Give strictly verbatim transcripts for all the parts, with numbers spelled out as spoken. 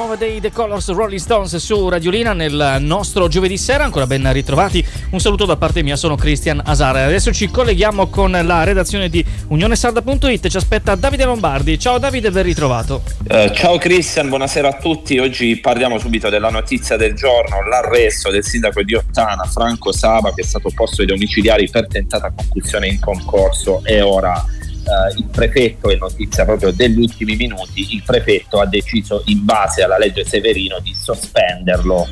Love dei The Colors Rolling Stones su Radiolina nel nostro giovedì sera. Ancora ben ritrovati, un saluto da parte mia, sono Christian Asara. Adesso ci colleghiamo con la redazione di unione sarda punto it, ci aspetta Davide Lombardi. Ciao Davide, ben ritrovato. Uh, ciao Christian, buonasera a tutti. Oggi parliamo subito della notizia del giorno, l'arresto del sindaco di Ottana, Franco Saba, che è stato posto ai domiciliari per tentata concussione in concorso, e ora Uh, il prefetto, è notizia proprio degli ultimi minuti, il prefetto ha deciso in base alla legge Severino di sospenderlo,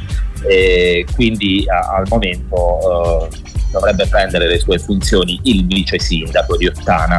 e quindi uh, al momento uh, dovrebbe prendere le sue funzioni il vice sindaco di Ottana.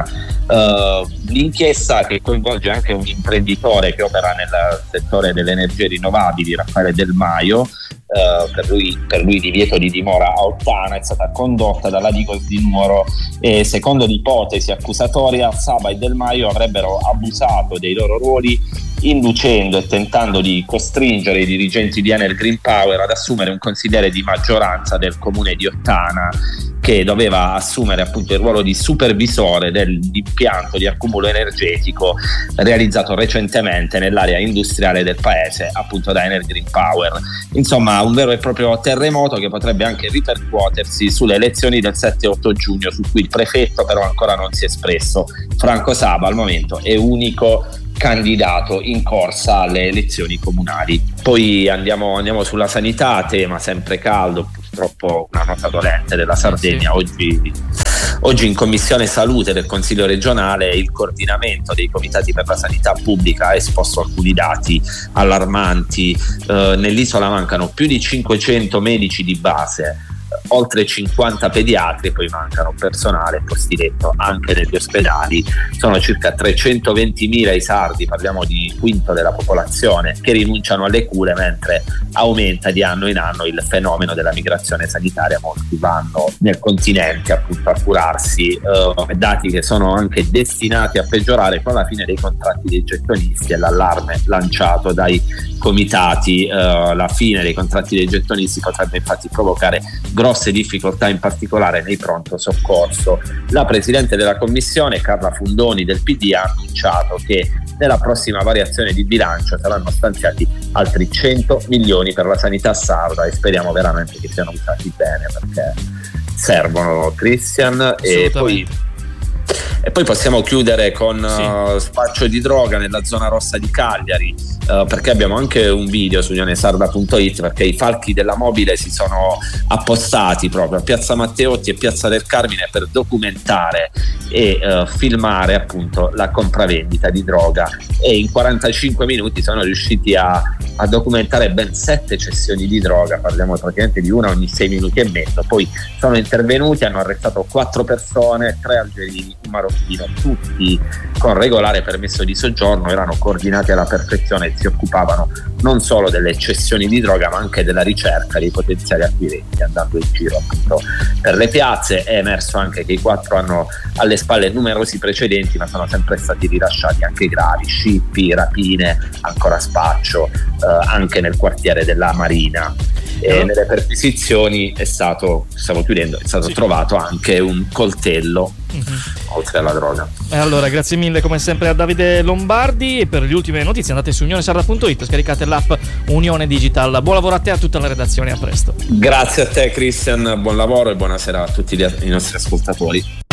Uh, l'inchiesta, che coinvolge anche un imprenditore che opera nel settore delle energie rinnovabili, Raffaele Del Maio, Uh, per, lui, per lui divieto di dimora a Ottana, è stata condotta dalla Digos di Nuoro e secondo l'ipotesi accusatoria Saba e Del Maio avrebbero abusato dei loro ruoli, inducendo e tentando di costringere i dirigenti di Enel Green Power ad assumere un consigliere di maggioranza del comune di Ottana, che doveva assumere appunto il ruolo di supervisore dell'impianto di accumulo energetico realizzato recentemente nell'area industriale del paese, appunto da Enel Green Power. Insomma, un vero e proprio terremoto che potrebbe anche ripercuotersi sulle elezioni del sette e otto giugno, su cui il prefetto però ancora non si è espresso. Franco Saba al momento è unico candidato in corsa alle elezioni comunali. Poi andiamo, andiamo sulla sanità, tema sempre caldo, purtroppo una nota dolente della Sardegna. Oggi, oggi in commissione salute del Consiglio regionale il coordinamento dei comitati per la sanità pubblica ha esposto alcuni dati allarmanti. Eh, nell'isola mancano più di cinquecento medici di base, oltre cinquanta pediatri, poi mancano personale, posti letto anche negli ospedali. Sono circa trecentoventimila i sardi, parliamo di quinto della popolazione, che rinunciano alle cure, mentre aumenta di anno in anno il fenomeno della migrazione sanitaria. Molti vanno nel continente appunto a curarsi, eh, dati che sono anche destinati a peggiorare con la fine dei contratti dei gettonisti e l'allarme lanciato dai comitati. Eh, la fine dei contratti dei gettonisti potrebbe infatti provocare grosse difficoltà, in particolare nei pronto soccorso. La presidente della commissione, Carla Fundoni del P D, ha annunciato che nella prossima variazione di bilancio saranno stanziati altri cento milioni per la sanità sarda, e speriamo veramente che siano usati bene, perché servono, Christian. E poi E poi possiamo chiudere con sì. uh, spaccio di droga nella zona rossa di Cagliari, uh, perché abbiamo anche un video su unione sarda punto it, perché i falchi della mobile si sono appostati proprio a Piazza Matteotti e Piazza del Carmine per documentare e uh, filmare appunto la compravendita di droga, e in quarantacinque minuti sono riusciti a, a documentare ben sette cessioni di droga, parliamo praticamente di una ogni sei minuti e mezzo. Poi sono intervenuti, hanno arrestato quattro persone, tre algerini, un marocchino, tutti con regolare permesso di soggiorno, erano coordinati alla perfezione e si occupavano non solo delle cessioni di droga ma anche della ricerca dei potenziali acquirenti, andando in giro appunto per le piazze. È emerso anche che i quattro hanno alle spalle numerosi precedenti, ma sono sempre stati rilasciati anche gravi: scippi, rapine, ancora spaccio, eh, anche nel quartiere della Marina. E nelle perquisizioni è stato, stiamo chiudendo, è stato sì. trovato anche un coltello, mm-hmm. oltre alla droga. E allora grazie mille come sempre a Davide Lombardi, e per le ultime notizie andate su unione sarda punto it, scaricate l'app Unione Digital. Buon lavoro a te e a tutta la redazione, a presto. Grazie a te Christian, buon lavoro e buonasera a tutti i nostri ascoltatori.